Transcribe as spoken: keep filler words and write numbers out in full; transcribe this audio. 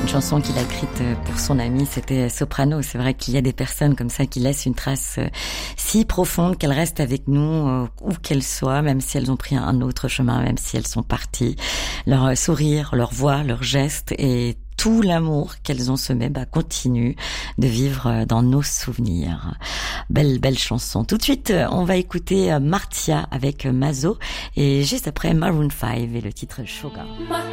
chanson qu'il a écrite pour son ami, c'était Soprano. C'est vrai qu'il y a des personnes comme ça qui laissent une trace si profonde qu'elles restent avec nous, où qu'elles soient, même si elles ont pris un autre chemin, même si elles sont parties. Leur sourire, leur voix, leurs gestes et tout l'amour qu'elles ont semé bah, continue de vivre dans nos souvenirs. Belle, belle chanson. Tout de suite, on va écouter Martia avec Mazo et juste après Maroon five et le titre Sugar.